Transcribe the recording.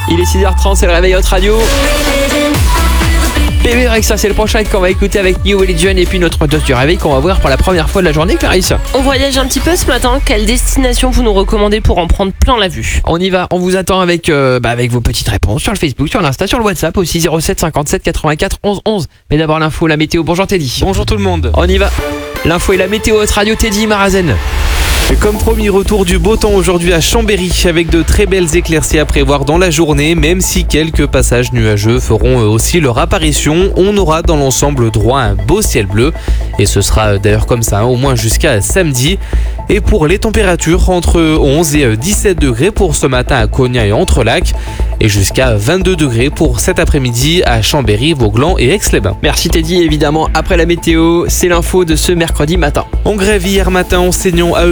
Il est 6h30, c'est le réveil Hot Radio. PB Rexa, c'est le prochain qu'on va écouter avec New Religion et puis notre dose du réveil qu'on va voir pour la première fois de la journée, Clarisse. On voyage un petit peu ce matin. Quelle destination vous nous recommandez pour en prendre plein la vue? On y va, on vous attend avec vos petites réponses sur le Facebook, sur l'Insta, sur le WhatsApp aussi 07 57 84 11 11. Mais d'abord l'info, la météo. Bonjour Teddy. Bonjour tout le monde. On y va. L'info et la météo Hot Radio, Teddy Marazen. Et comme promis, retour du beau temps aujourd'hui à Chambéry avec de très belles éclaircies à prévoir dans la journée, même si quelques passages nuageux feront aussi leur apparition. On aura dans l'ensemble droit à un beau ciel bleu et ce sera d'ailleurs comme ça au moins jusqu'à samedi. Et pour les températures, entre 11 et 17 degrés pour ce matin à Cognac et Entrelacs et jusqu'à 22 degrés pour cet après-midi à Chambéry, Vauglan et Aix-les-Bains. Merci Teddy, évidemment après la météo, c'est l'info de ce mercredi matin. En grève hier matin, enseignants